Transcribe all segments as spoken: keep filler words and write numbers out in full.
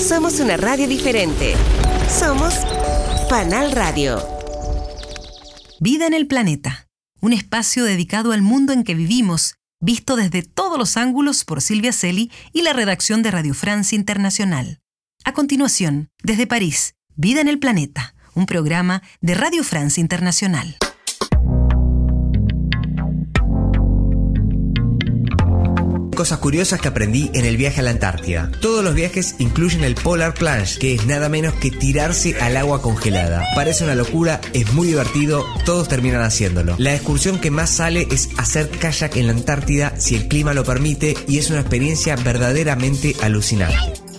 Somos una radio diferente. Somos Panal Radio. Vida en el planeta. Un espacio dedicado al mundo en que vivimos, visto desde todos los ángulos por Silvia Celi y la redacción de Radio Francia Internacional. A continuación, desde París, Vida en el planeta, un programa de Radio Francia Internacional. Cosas curiosas que aprendí en el viaje a la Antártida. Todos los viajes incluyen el Polar Plunge, que es nada menos que tirarse al agua congelada. Parece una locura, es muy divertido, todos terminan haciéndolo. La excursión que más sale es hacer kayak en la Antártida si el clima lo permite, y es una experiencia verdaderamente alucinante.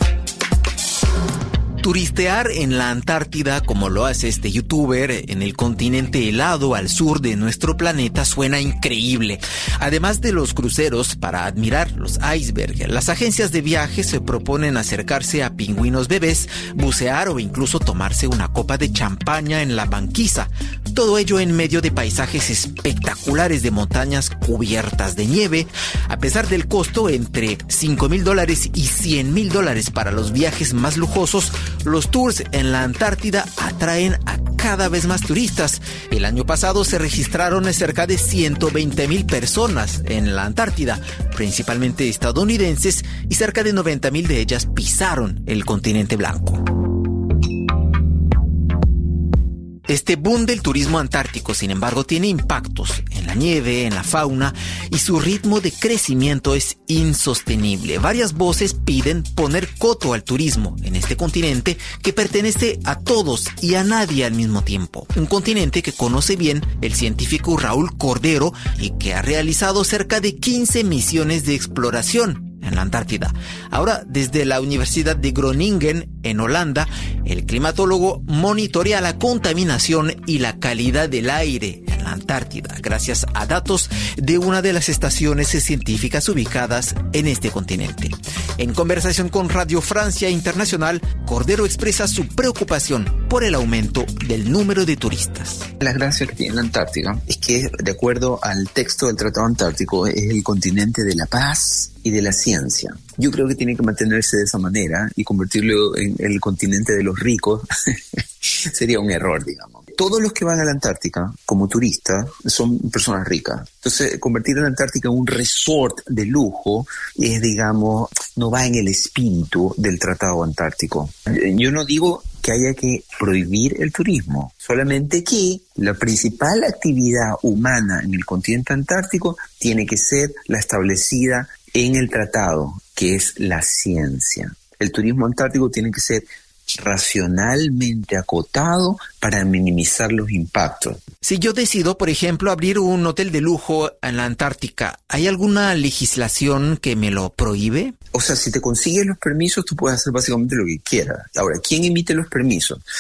Turistear en la Antártida, como lo hace este youtuber, en el continente helado al sur de nuestro planeta, suena increíble. Además de los cruceros para admirar los icebergs, las agencias de viajes se proponen acercarse a pingüinos bebés, bucear o incluso tomarse una copa de champaña en la banquisa. Todo ello en medio de paisajes espectaculares de montañas cubiertas de nieve. A pesar del costo, entre cinco mil dólares y cien mil dólares para los viajes más lujosos, los tours en la Antártida atraen a cada vez más turistas. El año pasado se registraron cerca de ciento veinte mil personas en la Antártida, principalmente estadounidenses, y cerca de noventa mil de ellas pisaron el continente blanco. Este boom del turismo antártico, sin embargo, tiene impactos en la nieve, en la fauna, y su ritmo de crecimiento es insostenible. Varias voces piden poner coto al turismo en este continente que pertenece a todos y a nadie al mismo tiempo. Un continente que conoce bien el científico Raúl Cordero y que ha realizado cerca de quince misiones de exploración en la Antártida. Ahora, desde la Universidad de Groningen, en Holanda, el climatólogo monitorea la contaminación y la calidad del aire en la Antártida, gracias a datos de una de las estaciones científicas ubicadas en este continente. En conversación con Radio Francia Internacional, Cordero expresa su preocupación por el aumento del número de turistas. La gracia que tiene la Antártida es que, de acuerdo al texto del Tratado Antártico, es el continente de la paz y de la ciencia. Yo creo que tiene que mantenerse de esa manera, y convertirlo en el continente de los ricos sería un error, digamos. Todos los que van a la Antártica como turistas son personas ricas. Entonces, convertir a la Antártica en un resort de lujo es, digamos, no va en el espíritu del Tratado Antártico. Yo no digo que haya que prohibir el turismo, solamente que la principal actividad humana en el continente antártico tiene que ser la establecida en el tratado, que es la ciencia. El turismo antártico tiene que ser racionalmente acotado para minimizar los impactos. Si yo decido, por ejemplo, abrir un hotel de lujo en la Antártica, ¿hay alguna legislación que me lo prohíbe? O sea, si te consigues los permisos, tú puedes hacer básicamente lo que quieras. Ahora, ¿quién emite los permisos?